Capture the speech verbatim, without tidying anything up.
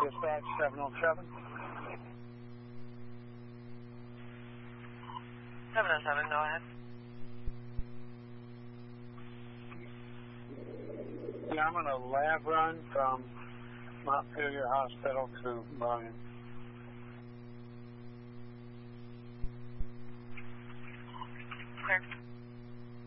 Dispatch seven oh seven. seven oh seven, go ahead. Yeah, I'm on a lab run from Montpelier Hospital to Bryan. Clear.